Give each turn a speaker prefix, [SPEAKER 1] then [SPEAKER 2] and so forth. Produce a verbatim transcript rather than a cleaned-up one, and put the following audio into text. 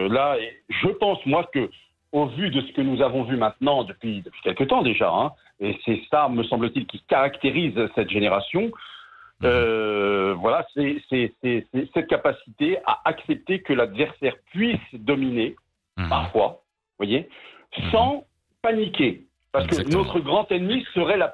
[SPEAKER 1] euh, là, je pense, moi, que au vu de ce que nous avons vu maintenant depuis, depuis quelque temps déjà, hein, et c'est ça, me semble-t-il, qui caractérise cette génération, mmh. euh, voilà, c'est, c'est, c'est, c'est cette capacité à accepter que l'adversaire puisse dominer, mmh. parfois, vous voyez, sans mmh. paniquer. Parce Exactement. que notre grand ennemi serait la